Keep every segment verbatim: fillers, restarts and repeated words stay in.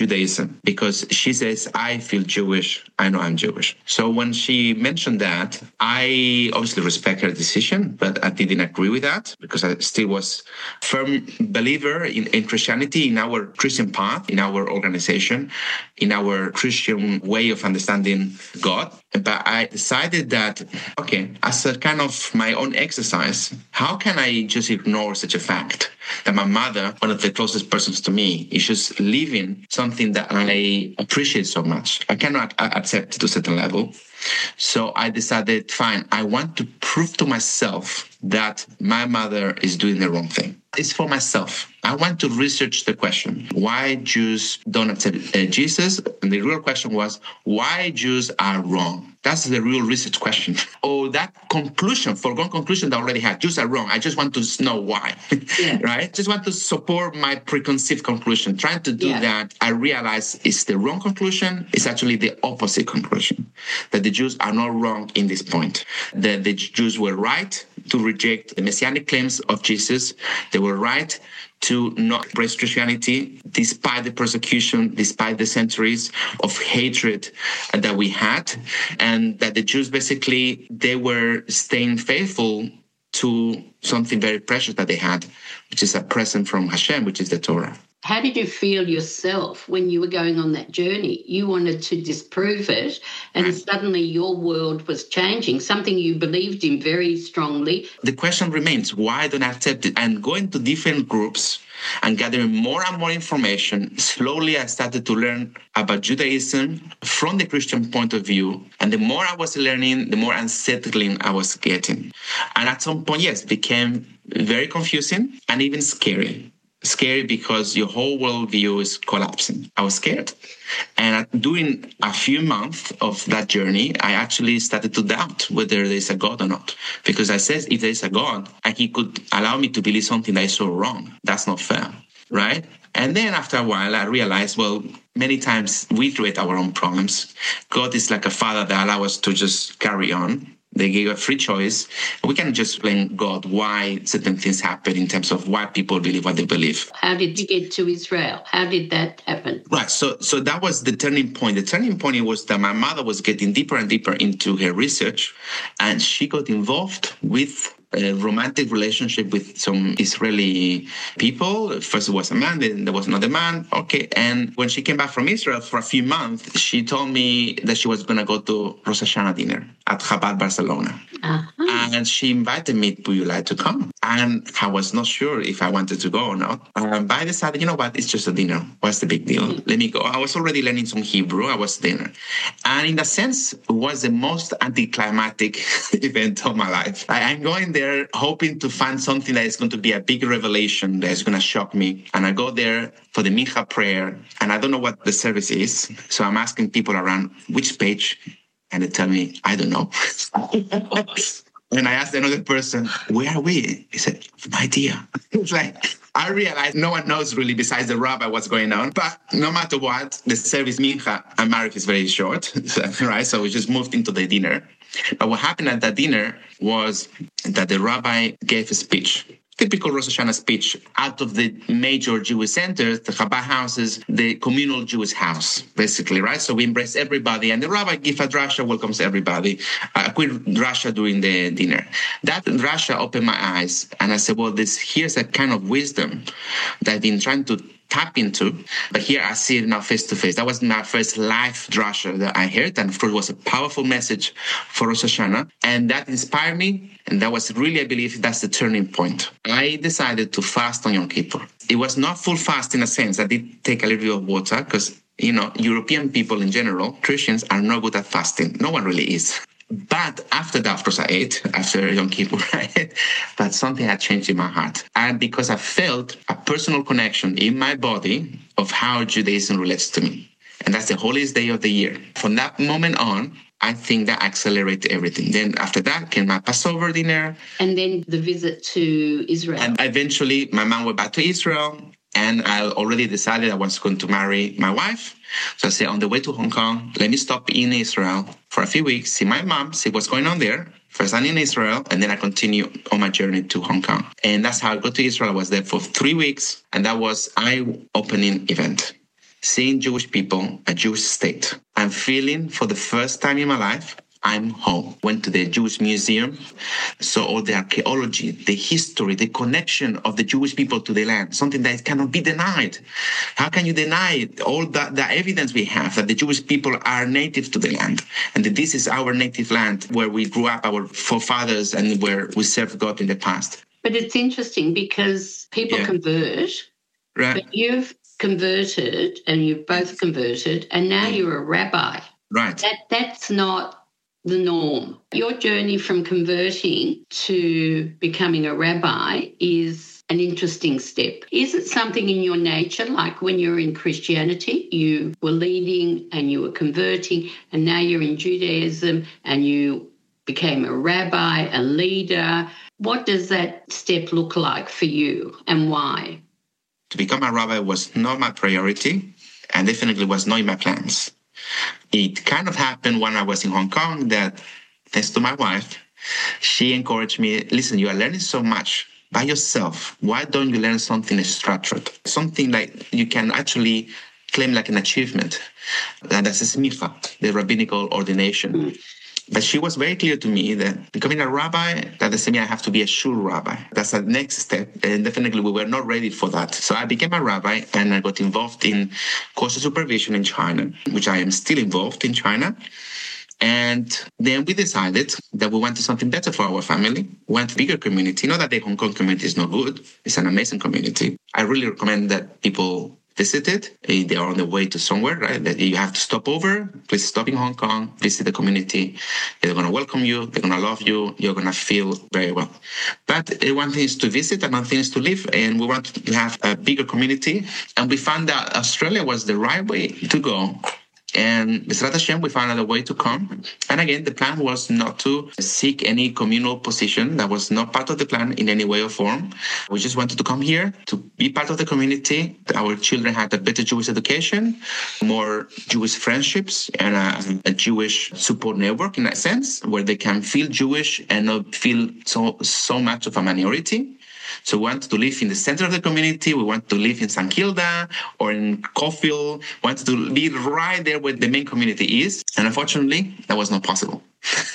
Judaism, because she says, I feel Jewish. I know I'm Jewish. So when she mentioned that, I obviously respect her decision, but I didn't agree with that because I still was a firm believer in, in Christianity, in our Christian path, in our organization, in our Christian way of understanding God. But I decided that, okay, as a kind of my own exercise, how can I just ignore such a fact that my mother, one of the closest persons to me, is just living something that I appreciate so much? I cannot accept to a certain level. So I decided, fine, I want to prove to myself that my mother is doing the wrong thing. It's for myself. I want to research the question, why Jews don't accept uh, Jesus? And the real question was, why Jews are wrong? That's the real research question. Or that conclusion, foregone conclusion that I already had, Jews are wrong. I just want to know why, yeah. Right? Just want to support my preconceived conclusion. Trying to do yeah. that, I realize it's the wrong conclusion. It's actually the opposite conclusion, that the Jews are not wrong in this point. That the Jews were right to reject the messianic claims of Jesus. They were right to not embrace Christianity despite the persecution, despite the centuries of hatred that we had, and that the Jews basically, they were staying faithful to something very precious that they had, which is a present from Hashem, which is the Torah. How did you feel yourself when you were going on that journey? You wanted to disprove it, and right. suddenly your world was changing, something you believed in very strongly. The question remains, why don't I accept it? And going to different groups and gathering more and more information, slowly I started to learn about Judaism from the Christian point of view. And the more I was learning, the more unsettling I was getting. And at some point, yes, it became very confusing and even scary. Scary because your whole worldview is collapsing. I was scared. And during a few months of that journey, I actually started to doubt whether there is a God or not. Because I said, if there is a God, and he could allow me to believe something that is so wrong, that's not fair, right? And then after a while, I realized, well, many times we create our own problems. God is like a father that allows us to just carry on. They gave a free choice. We can just blame God why certain things happen in terms of why people believe what they believe. How did you get to Israel? How did that happen? Right. So so that was the turning point. The turning point was that my mother was getting deeper and deeper into her research, and she got involved with a romantic relationship with some Israeli people. First it was a man, then there was another man. Okay. And when she came back from Israel for a few months, she told me that she was going to go to Rosh Hashanah dinner at Chabad Barcelona. Uh-huh. And she invited me, would you like to come? And I was not sure if I wanted to go or not. Um, but I decided, you know what, it's just a dinner. What's the big deal? Mm-hmm. Let me go. I was already learning some Hebrew. I was dinner. And in a sense, it was the most anticlimactic event of my life. I, I'm going there hoping to find something that is going to be a big revelation that is going to shock me. And I go there for the Mincha prayer, and I don't know what the service is. So I'm asking people around, which page? And they tell me, I don't know. And I asked another person, where are we? He said, no idea. It's like, I realized no one knows really besides the rabbi what's going on. But no matter what, the service Mincha and Marif is very short, right? So we just moved into the dinner. But what happened at that dinner was that the rabbi gave a speech, typical Rosh Hashanah speech, out of the major Jewish centers, the Chabad houses, the communal Jewish house, basically, right? So we embrace everybody, and the rabbi gives a drasha, welcomes everybody, a quick drasha during the dinner. That drasha opened my eyes, and I said, well, this here's a kind of wisdom that I've been trying to tap into, but here I see it now face to face. That was my first live drasha that I heard, and of course it was a powerful message for Rosh Hashanah, and that inspired me, and that was really, I believe, that's the turning point. I decided to fast on Yom Kippur. It was not full fast in a sense. I did take a little bit of water because, you know, European people in general, Christians, are not good at fasting. No one really is. But after that, of course, I ate after Yom Kippur, right? But something had changed in my heart. And because I felt a personal connection in my body of how Judaism relates to me. And that's the holiest day of the year. From that moment on, I think that accelerated everything. Then after that came my Passover dinner. And then the visit to Israel. And eventually my mom went back to Israel. And I already decided I was going to marry my wife. So I said, on the way to Hong Kong, let me stop in Israel for a few weeks, see my mom, see what's going on there. First I'm in Israel, and then I continue on my journey to Hong Kong. And that's how I got to Israel. I was there for three weeks, and that was an eye-opening event. seeing Jewish people, a Jewish state. I'm feeling for the first time in my life, I'm home. Went to the Jewish Museum, saw all the archaeology, the history, the connection of the Jewish people to the land, something that cannot be denied. How can you deny all the, the evidence we have that the Jewish people are native to the land and that this is our native land where we grew up, our forefathers, and where we served God in the past? But it's interesting because people yeah. convert, right. But you've converted and you've both converted and now you're a rabbi. Right. That That's not the norm. Your journey from converting to becoming a rabbi is an interesting step. Is it something in your nature, like when you're in Christianity, you were leading and you were converting, and now you're in Judaism and you became a rabbi, a leader? What does that step look like for you and why? To become a rabbi was not my priority and definitely was not in my plans. It kind of happened when I was in Hong Kong that, thanks to my wife, she encouraged me, listen, you are learning so much by yourself. Why don't you learn something structured? Something like you can actually claim like an achievement. And that's a smicha, the rabbinical ordination. Mm. But she was very clear to me that becoming a rabbi, that doesn't mean I have to be a shul rabbi. That's the next step. And definitely we were not ready for that. So I became a rabbi and I got involved in kosher supervision in China, which I am still involved in China. And then we decided that we wanted something better for our family. We want a bigger community. Not that the Hong Kong community is not good. It's an amazing community. I really recommend that people visit it. They are on the way to somewhere, right? That you have to stop over. Please stop in Hong Kong, visit the community. They're going to welcome you. They're going to love you. You're going to feel very well. But one thing is to visit, another thing is to live. And we want to have a bigger community. And we found that Australia was the right way to go. And B'ezrat Hashem, we found a way to come. And again, the plan was not to seek any communal position. That was not part of the plan in any way or form. We just wanted to come here to be part of the community. Our children had a better Jewish education, more Jewish friendships, and a, a Jewish support network in a sense, where they can feel Jewish and not feel so, so much of a minority. So we want to live in the center of the community. We want to live in Saint Kilda or in Caulfield. We want to be right there where the main community is. And unfortunately, that was not possible.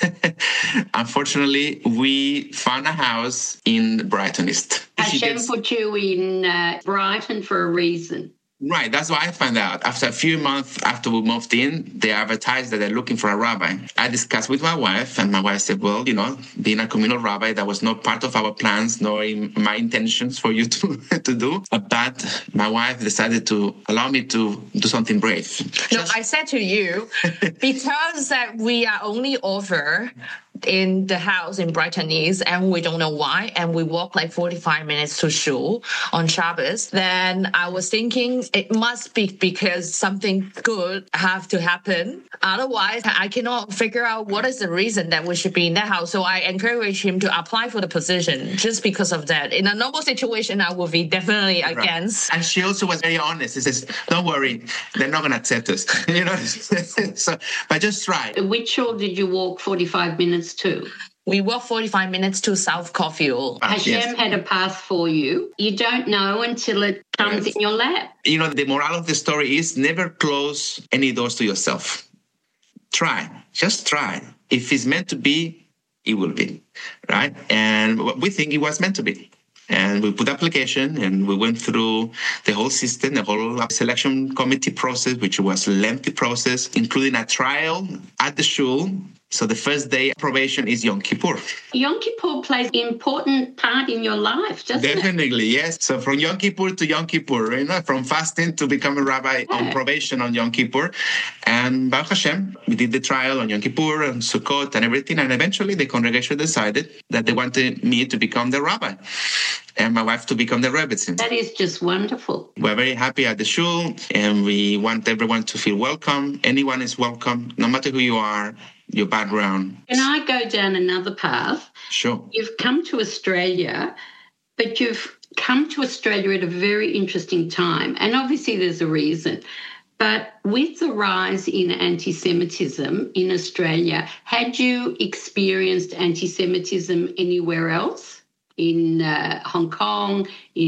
Unfortunately, we found a house in Brighton East. Hashem put you in uh, Brighton for a reason. Right, that's what I found out. After a few months after we moved in, they advertised that they're looking for a rabbi. I discussed with my wife, and my wife said, well, you know, being a communal rabbi, that was not part of our plans, nor in my intentions for you to, to do. But my wife decided to allow me to do something brave. No, Just... I said to you, because that we are only over in the house in Brighton East, and we don't know why, and we walk like forty-five minutes to shul on Shabbos, then I was thinking it must be because something good have to happen. Otherwise, I cannot figure out what is the reason that we should be in that house. So I encourage him to apply for the position just because of that. In a normal situation, I would be definitely right. against. And she also was very honest. She says, don't worry, they're not going to accept us. You know, so, but just try. Which shul did you walk forty-five minutes to? We walked forty-five minutes to South Caulfield. Hashem yes. had a path for you. You don't know until it comes yes. in your lap. You know, the moral of the story is never close any doors to yourself. Try. Just try. If it's meant to be, it will be. Right? And we think it was meant to be. And we put application and we went through the whole system, the whole selection committee process, which was a lengthy process, including a trial at the shul. So the first day of probation is Yom Kippur. Yom Kippur plays an important part in your life, doesn't Definitely, it? Definitely, yes. So from Yom Kippur to Yom Kippur, you know, from fasting to become a rabbi yeah. on probation on Yom Kippur. And Baruch Hashem, we did the trial on Yom Kippur and Sukkot and everything. And eventually the congregation decided that they wanted me to become the rabbi and my wife to become the rebbetzin. That is just wonderful. We're very happy at the shul and we want everyone to feel welcome. Anyone is welcome, no matter who you are, your background. Can I go down another path? Sure. You've come to Australia, but you've come to Australia at a very interesting time. And obviously there's a reason. But with the rise in anti-Semitism in Australia, had you experienced anti-Semitism anywhere else? In uh, Hong Kong, in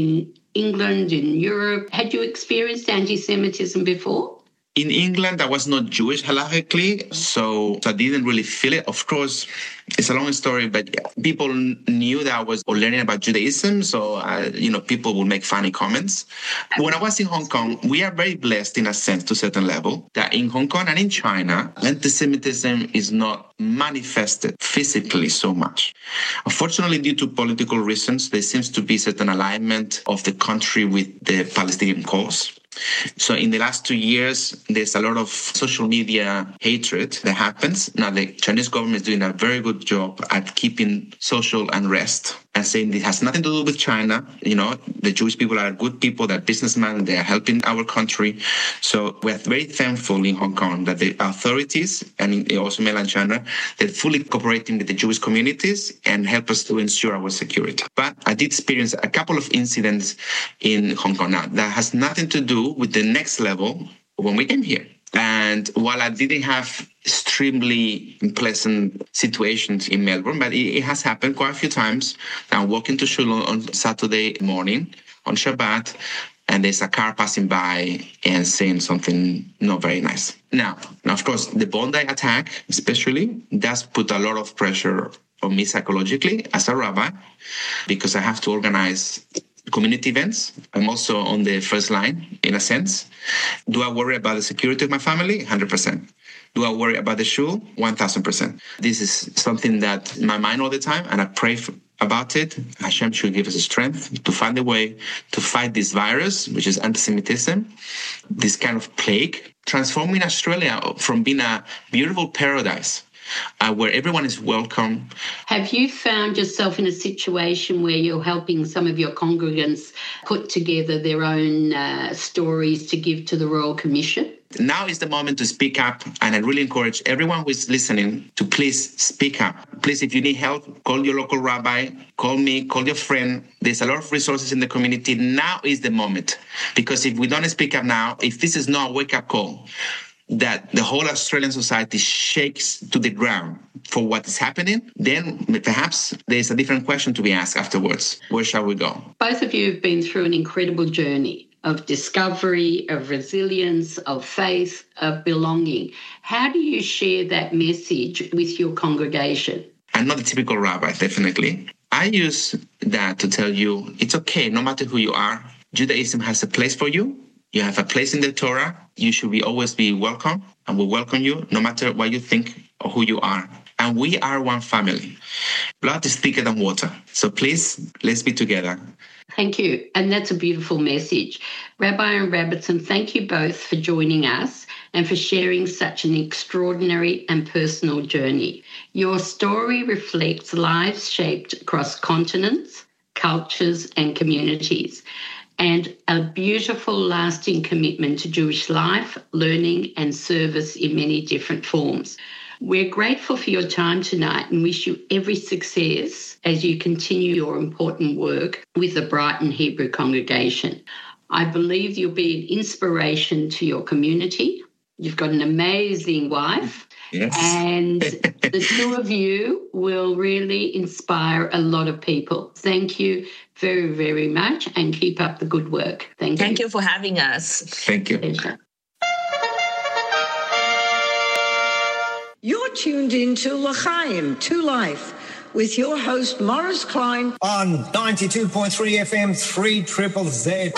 England, in Europe. Had you experienced anti-Semitism before? In England, I was not Jewish halakhically, so, so I didn't really feel it. Of course, it's a long story, but people knew that I was learning about Judaism, so, uh, you know, people would make funny comments. When I was in Hong Kong, we are very blessed in a sense to a certain level that in Hong Kong and in China, anti-Semitism is not manifested physically so much. Unfortunately, due to political reasons, there seems to be certain alignment of the country with the Palestinian cause. So in the last two years, there's a lot of social media hatred that happens. Now, the Chinese government is doing a very good job at keeping social unrest and saying this has nothing to do with China. You know, the Jewish people are good people, they're businessmen, they're helping our country. So we're very thankful in Hong Kong that the authorities and also mainland China, they're fully cooperating with the Jewish communities and help us to ensure our security. But I did experience a couple of incidents in Hong Kong now that has nothing to do with the next level when we came here. And while I didn't have extremely unpleasant situations in Melbourne, but it, it has happened quite a few times. I'm walking to shul on Saturday morning, on Shabbat, and there's a car passing by and saying something not very nice. Now, now of course, the Bondi attack especially does put a lot of pressure on me psychologically as a rabbi, because I have to organize community events. I'm also on the first line, in a sense. Do I worry about the security of my family? one hundred percent. Do I worry about the shul? one thousand percent. This is something that's in my mind all the time, and I pray for, about it. Hashem should give us the strength to find a way to fight this virus, which is anti-Semitism, this kind of plague, transforming Australia from being a beautiful paradise Uh, where everyone is welcome. Have you found yourself in a situation where you're helping some of your congregants put together their own uh, stories to give to the Royal Commission? Now is the moment to speak up, and I really encourage everyone who is listening to please speak up. Please, if you need help, call your local rabbi, call me, call your friend. There's a lot of resources in the community. Now is the moment, because if we don't speak up now, if this is not a wake-up call, that the whole Australian society shakes to the ground for what is happening, then perhaps there's a different question to be asked afterwards. Where shall we go? Both of you have been through an incredible journey of discovery, of resilience, of faith, of belonging. How do you share that message with your congregation? I'm not a typical rabbi, definitely. I use that to tell you it's okay, no matter who you are. Judaism has a place for you. You have a place in the Torah. You should be always be welcome, and we welcome you no matter what you think or who you are. And we are one family. Blood is thicker than water. So please, let's be together. Thank you. And that's a beautiful message. Rabbi and Rabbiton, thank you both for joining us and for sharing such an extraordinary and personal journey. Your story reflects lives shaped across continents, cultures, and communities, and a beautiful, lasting commitment to Jewish life, learning and service in many different forms. We're grateful for your time tonight and wish you every success as you continue your important work with the Brighton Hebrew congregation. I believe you'll be an inspiration to your community. You've got an amazing wife. Yes. And the two of you will really inspire a lot of people. Thank you very, very much, and keep up the good work. Thank you. Thank you for having us. Thank you. Pleasure. You're tuned in to L'chaim, to Life, with your host, Morris Klein. On ninety-two point three F M, three triple Z.